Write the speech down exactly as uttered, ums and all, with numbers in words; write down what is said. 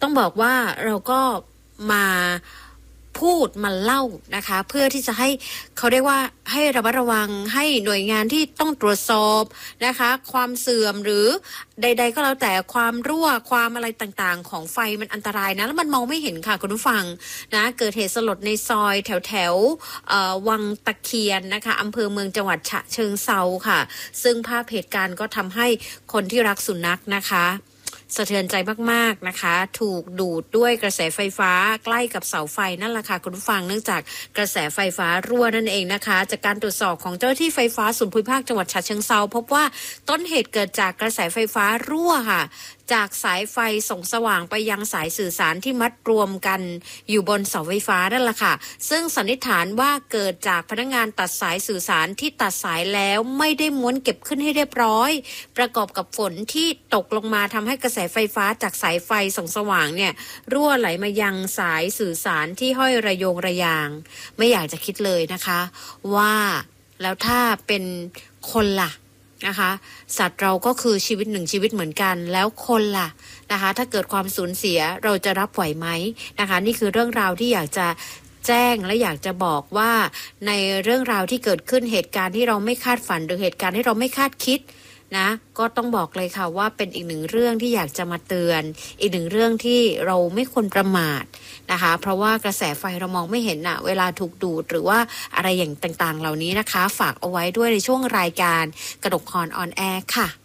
ต้องบอกว่าเราก็มาพูดมาเล่านะคะเพื่อที่จะให้เขาเรียกว่าให้ระมัดระวังให้หน่วยงานที่ต้องตรวจสอบนะคะความเสื่อมหรือใดๆก็แล้วแต่ความรั่วความอะไรต่างๆของไฟมันอันตรายนะแล้วมันมองไม่เห็นค่ะคุณผู้ฟังนะเกิดเหตุสลดในซอยแถวแถววังตะเคียนนะคะอำเภอเมืองจังหวัดฉะเชิงเทราค่ะซึ่งภาพเหตุการณ์ก็ทำให้คนที่รักสุนัขนะคะสะเทือนใจมากๆนะคะถูกดูดด้วยกระแสไฟฟ้าใกล้กับเสาไฟนั่นแหละค่ะคุณผู้ฟังเนื่องจากกระแสไฟฟ้ารั่วนั่นเองนะคะจากการตรวจสอบของเจ้าหน้าที่ไฟฟ้าส่วนภูมิภาคจังหวัดฉะเชิงเทราพบว่าต้นเหตุเกิดจากกระแสไฟฟ้ารั่วค่ะจากสายไฟส่องสว่างไปยังสายสื่อสารที่มัดรวมกันอยู่บนเสาไฟฟ้านั่นแหละค่ะซึ่งสันนิษฐานว่าเกิดจากพนักงานตัดสายสื่อสารที่ตัดสายแล้วไม่ได้ม้วนเก็บขึ้นให้เรียบร้อยประกอบกับฝนที่ตกลงมาทำให้กระแสไฟฟ้าจากสายไฟส่องสว่างเนี่ยรั่วไหลมายังสายสื่อสารที่ห้อยระโยงระยางไม่อยากจะคิดเลยนะคะว่าแล้วถ้าเป็นคนล่ะนะคะสัตว์เราก็คือชีวิตหนึ่งชีวิตเหมือนกันแล้วคนล่ะนะคะถ้าเกิดความสูญเสียเราจะรับไหวไหมนะคะนี่คือเรื่องราวที่อยากจะแจ้งและอยากจะบอกว่าในเรื่องราวที่เกิดขึ้นเหตุการณ์ที่เราไม่คาดฝันหรือเหตุการณ์ที่เราไม่คาดคิดนะก็ต้องบอกเลยค่ะว่าเป็นอีกหนึ่งเรื่องที่อยากจะมาเตือนอีกหนึ่งเรื่องที่เราไม่ควรประมาทนะคะเพราะว่ากระแสไฟเรามองไม่เห็นอะเวลาถูกดูดหรือว่าอะไรอย่างต่างๆเหล่านี้นะคะฝากเอาไว้ด้วยในช่วงรายการกนกพรออนแอร์ค่ะ